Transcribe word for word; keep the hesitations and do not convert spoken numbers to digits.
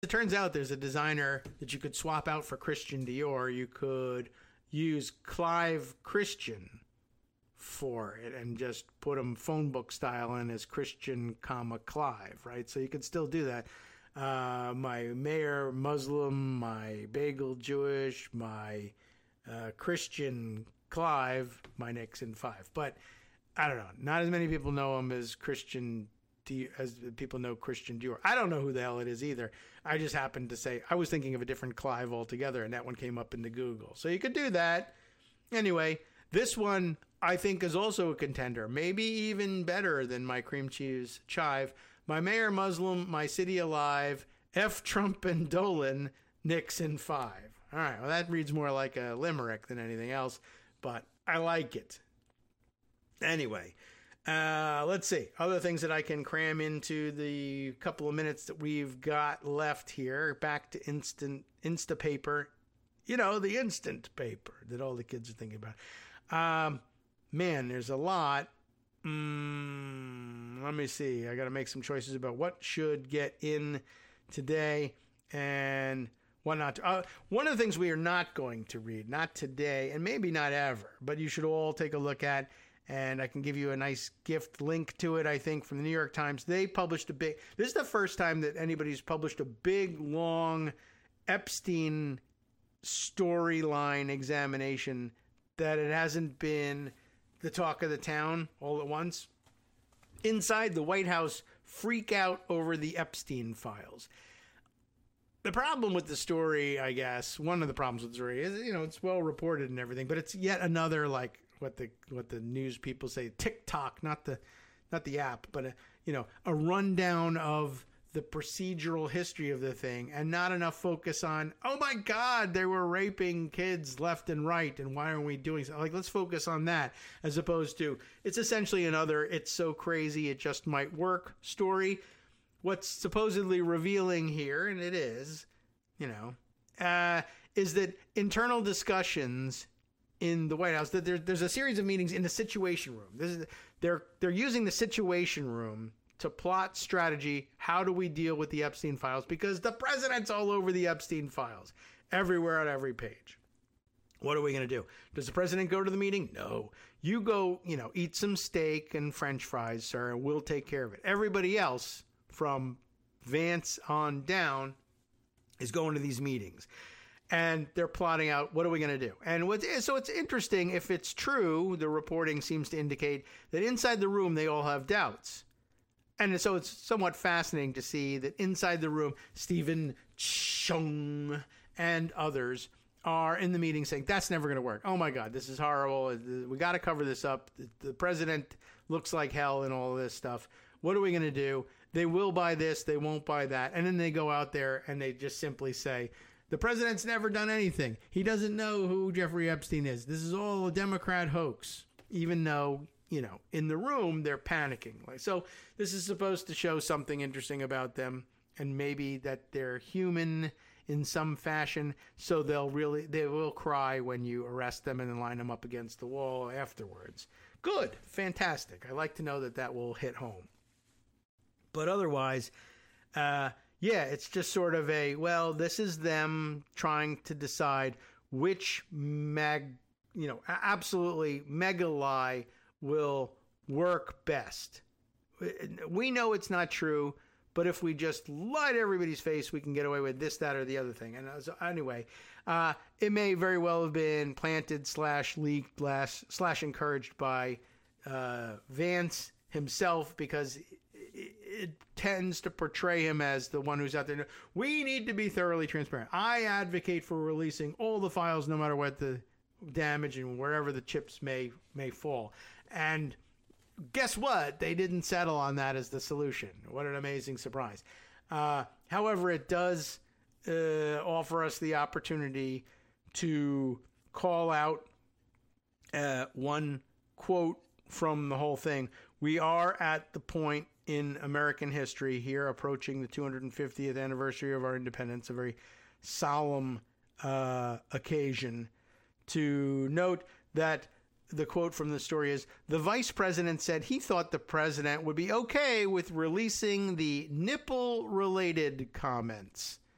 it turns out, there's a designer that you could swap out for Christian Dior. You could use Clive Christian for it and just put him phone book style in as Christian, comma Clive, right? So you could still do that. Uh, my mayor Muslim, my bagel Jewish, my uh, Christian Clive, my Nixon five. But I don't know. Not as many people know him as Christian Dior, as people know Christian Dior. I don't know who the hell it is either. I just happened to say I was thinking of a different Clive altogether, and that one came up into Google. So you could do that. Anyway, this one I think is also a contender, maybe even better than my cream cheese chive. My mayor Muslim, my city alive, F Trump and Dolan, Nixon five. All right, well, that reads more like a limerick than anything else, but I like it. Anyway, uh, let's see. Other things that I can cram into the couple of minutes that we've got left here. Back to instant Instapaper. You know, the instant paper that all the kids are thinking about. Um, man, there's a lot. Mm, let me see. I got to make some choices about what should get in today and what not to. Uh, one of the things we are not going to read, not today, and maybe not ever, but you should all take a look at, and I can give you a nice gift link to it, I think, from the New York Times. They published a big, this is the first time that anybody's published a big, long Epstein storyline examination that it hasn't been the talk of the town all at once. Inside the White House freak out over the Epstein files. The problem with the story, I guess, one of the problems with the story is, you know, it's well reported and everything, but it's yet another, like what the what the news people say, TikTok, not the not the app, but a, you know, a rundown of the procedural history of the thing, and not enough focus on, oh my God, they were raping kids left and right, and why aren't we doing so? Like, let's focus on that, as opposed to, it's essentially another, it's so crazy it just might work story. What's supposedly revealing here, and it is, you know, uh, is that internal discussions in the White House, that there, there's a series of meetings in the Situation Room. This is, they're they're using the Situation Room to plot strategy. How do we deal with the Epstein files? Because the president's all over the Epstein files, everywhere on every page. What are we going to do? Does the president go to the meeting? No. You go, you know, eat some steak and French fries, sir, and we'll take care of it. Everybody else, from Vance on down, is going to these meetings. And they're plotting out, what are we going to do? And what, so it's interesting, if it's true, the reporting seems to indicate that inside the room, they all have doubts. And so it's somewhat fascinating to see that inside the room, Stephen Chung and others are in the meeting saying, that's never going to work. Oh, my God, this is horrible. We got to cover this up. The president looks like hell and all of this stuff. What are we going to do? They will buy this. They won't buy that. And then they go out there and they just simply say, the president's never done anything. He doesn't know who Jeffrey Epstein is. This is all a Democrat hoax, even though, you know, in the room, they're panicking. Like, so this is supposed to show something interesting about them, and maybe that they're human in some fashion. So they'll really, they will cry when you arrest them and then line them up against the wall afterwards. Good. Fantastic. I like to know that that will hit home. But otherwise, uh, yeah, it's just sort of a, well, this is them trying to decide which mag, you know, absolutely mega lie will work best. We know it's not true, but if we just lie to everybody's face, we can get away with this, that, or the other thing. And so anyway, uh, it may very well have been planted slash leaked slash, slash encouraged by uh, Vance himself, because it, it tends to portray him as the one who's out there. We need to be thoroughly transparent. I advocate for releasing all the files, no matter what the damage and wherever the chips may may fall. And guess what? They didn't settle on that as the solution. What an amazing surprise. Uh, however, it does uh, offer us the opportunity to call out uh, one quote from the whole thing. We are at the point in American history here, approaching the two hundred fiftieth anniversary of our independence, a very solemn uh, occasion, to note that the quote from the story is, the vice president said he thought the president would be okay with releasing the nipple-related comments.